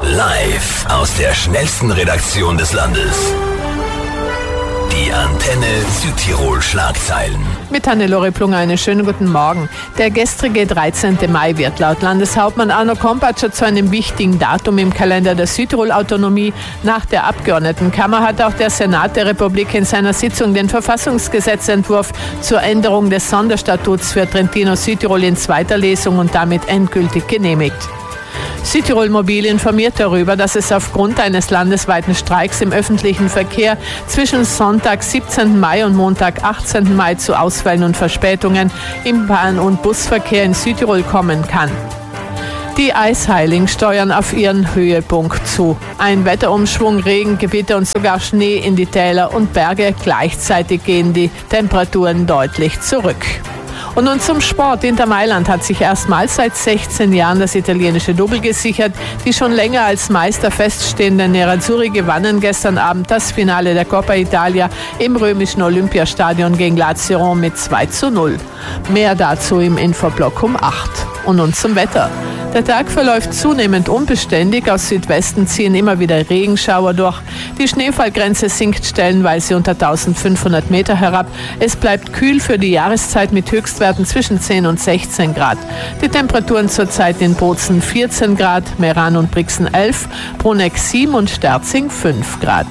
Live aus der schnellsten Redaktion des Landes. Die Antenne Südtirol Schlagzeilen. Mit Hannelore Plunger einen schönen guten Morgen. Der gestrige 13. Mai wird laut Landeshauptmann Arno Kompatscher zu einem wichtigen Datum im Kalender der Südtirol-Autonomie. Nach der Abgeordnetenkammer hat auch der Senat der Republik in seiner Sitzung den Verfassungsgesetzentwurf zur Änderung des Sonderstatuts für Trentino-Südtirol in zweiter Lesung und damit endgültig genehmigt. Südtirol Mobil informiert darüber, dass es aufgrund eines landesweiten Streiks im öffentlichen Verkehr zwischen Sonntag, 17. Mai und Montag, 18. Mai zu Ausfällen und Verspätungen im Bahn- und Busverkehr in Südtirol kommen kann. Die Eisheiligen steuern auf ihren Höhepunkt zu. Ein Wetterumschwung, Regengebiete und sogar Schnee in die Täler und Berge. Gleichzeitig gehen die Temperaturen deutlich zurück. Und nun zum Sport. Inter Mailand hat sich erstmals seit 16 Jahren das italienische Double gesichert. Die schon länger als Meister feststehenden Nerazzurri gewannen gestern Abend das Finale der Coppa Italia im römischen Olympiastadion gegen Lazio Rom mit 2:0. Mehr dazu im Infoblock um 8. Und nun zum Wetter. Der Tag verläuft zunehmend unbeständig. Aus Südwesten ziehen immer wieder Regenschauer durch. Die Schneefallgrenze sinkt stellenweise unter 1500 Meter herab. Es bleibt kühl für die Jahreszeit mit Höchstwerten zwischen 10 und 16 Grad. Die Temperaturen zurzeit in Bozen 14 Grad, Meran und Brixen 11, Bruneck 7 und Sterzing 5 Grad.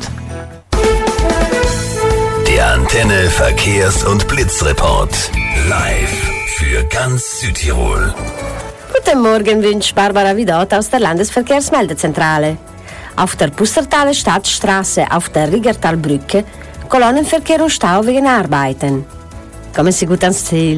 Der Antenne Verkehrs- und Blitzreport. Live für ganz Südtirol. Guten Morgen, wünscht Barbara Vidot aus der Landesverkehrsmeldezentrale. Auf der Pustertaler Stadtstraße auf der Riggertalbrücke Kolonnenverkehr und Stau wegen Arbeiten. Kommen Sie gut ans Ziel.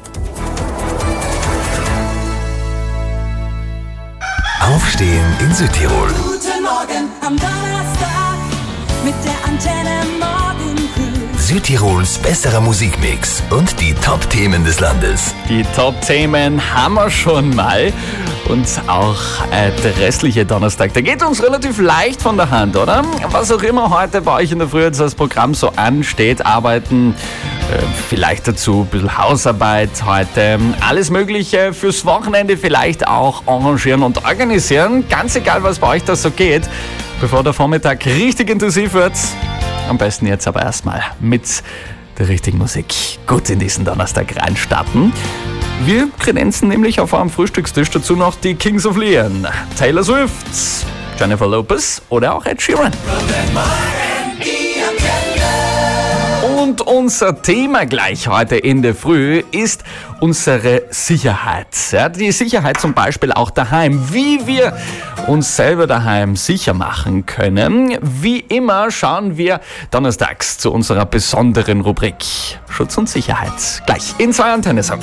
Aufstehen in Südtirol. Guten Morgen am Donnerstag mit der Antenne Morgencrew. Südtirols besserer Musikmix und die Top-Themen des Landes. Die Top-Themen haben wir schon mal. Und auch der restliche Donnerstag, der geht uns relativ leicht von der Hand, oder? Was auch immer heute bei euch in der Früh jetzt das Programm so ansteht, arbeiten, vielleicht dazu ein bisschen Hausarbeit heute, alles Mögliche fürs Wochenende vielleicht auch arrangieren und organisieren. Ganz egal, was bei euch das so geht, bevor der Vormittag richtig intensiv wird. Am besten jetzt aber erstmal mit der richtigen Musik gut in diesen Donnerstag reinstarten. Wir kredenzen nämlich auf eurem Frühstückstisch dazu noch die Kings of Leon, Taylor Swift, Jennifer Lopez oder auch Ed Sheeran. Und unser Thema gleich heute in der Früh ist unsere Sicherheit. Ja, die Sicherheit zum Beispiel auch daheim. Wie wir uns selber daheim sicher machen können. Wie immer schauen wir donnerstags zu unserer besonderen Rubrik Schutz und Sicherheit. Gleich in 2 Antenne-Songs.